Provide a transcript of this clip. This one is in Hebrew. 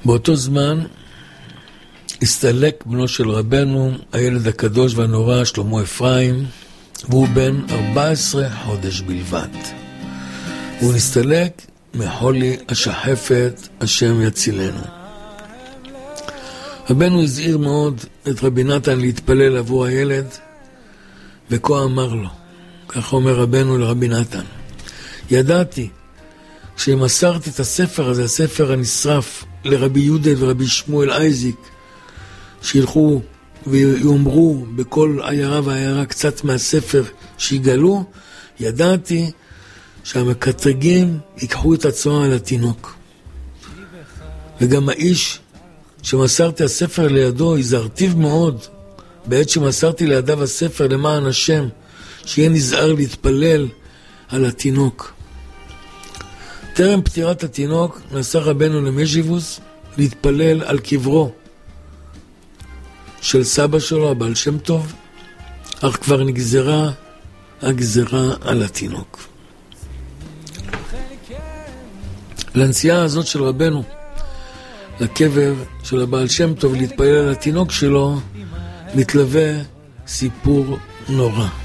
באותו זמן הסתלק בנו של רבנו, הילד הקדוש והנורא שלמה אפרים, והוא בן 14 חודש בלבד. הוא נסתלק מחולי השחפת, השם יצילנו. רבנו הזהיר מאוד את רבי נתן להתפלל עבור הילד, וכה אמר לו, כך אומר רבנו לרבי נתן, ידעתי כשמסרתי את הספר הזה, הספר הנשרף, לרבי יהודה ורבי שמואל אייזיק, שילכו ויאמרו בכל עיירה ועיירה קצת מהספר שיגלו, ידעתי שהמקטרגים ייקחו את הצועה על התינוק. וגם האיש שמסרתי הספר לידו הזהרתיו מאוד, בעת שמסרתי לידיו הספר למען השם, שיהיה נזהר להתפלל על התינוק. טרם פטירת התינוק נסע רבנו למז'יבוס להתפלל על קברו של סבא שלו, הבעל שם טוב, אך כבר נגזרה הגזרה על התינוק. לנסיעה הזאת של רבנו לקבר של הבעל שם טוב להתפלל על התינוק שלו מתלווה סיפור נורא.